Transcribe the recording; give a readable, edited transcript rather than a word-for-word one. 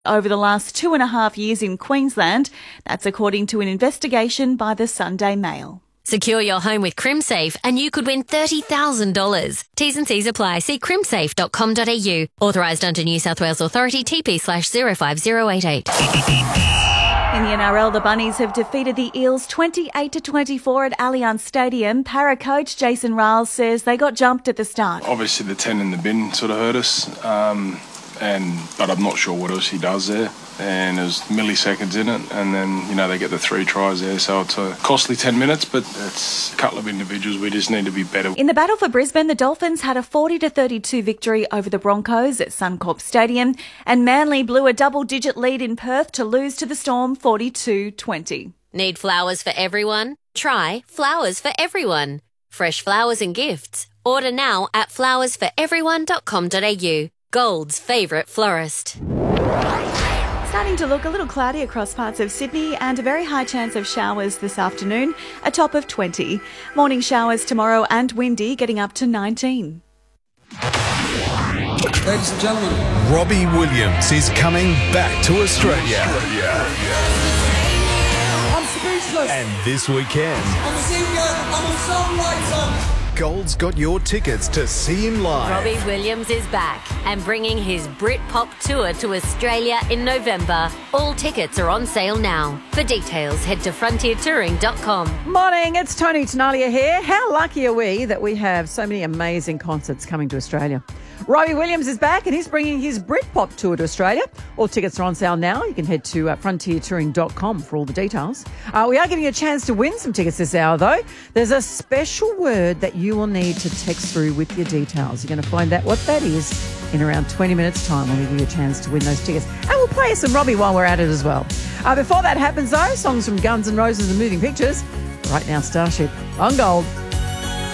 over the last 2.5 years in Queensland. That's according to an investigation by the Sunday Mail. Secure your home with CrimSafe and you could win $30,000. T's and C's apply. See crimsafe.com.au. Authorised under New South Wales Authority TP/05088. In the NRL, the Bunnies have defeated the Eels 28-24 at Allianz Stadium. Para coach Jason Riles says they got jumped at the start. Obviously the 10 in the bin sort of hurt us, but I'm not sure what else he does there. And there's milliseconds in it, and then, they get the 3 tries there, so it's a costly 10 minutes, but it's a couple of individuals we just need to be better. In the battle for Brisbane, the Dolphins had a 40-32 victory over the Broncos at Suncorp Stadium, and Manly blew a double-digit lead in Perth to lose to the Storm 42-20. Need flowers for everyone? Try Flowers for Everyone. Fresh flowers and gifts. Order now at flowersforeveryone.com.au. Gold's favourite florist. Starting to look a little cloudy across parts of Sydney and a very high chance of showers this afternoon, a top of 20. Morning showers tomorrow and windy, getting up to 19. Ladies and gentlemen, Robbie Williams is coming back to Australia. I'm speechless. And this weekend, I'm a singer, I'm a songwriter. Gold's got your tickets to see him live. Robbie Williams is back and bringing his Britpop tour to Australia in November. All tickets are on sale now. For details, head to frontiertouring.com. Morning, it's Tony Tenalia here. How lucky are we that we have so many amazing concerts coming to Australia? Robbie Williams is back and he's bringing his Britpop tour to Australia. All tickets are on sale now. You can head to frontiertouring.com for all the details. We are giving you a chance to win some tickets this hour, though. There's a special word that you will need to text through with your details. You're going to find out what that is in around 20 minutes' time. We'll give you a chance to win those tickets. And we'll play some Robbie while we're at it as well. Before that happens, though, songs from Guns N' Roses and Moving Pictures. Right now, Starship on Gold.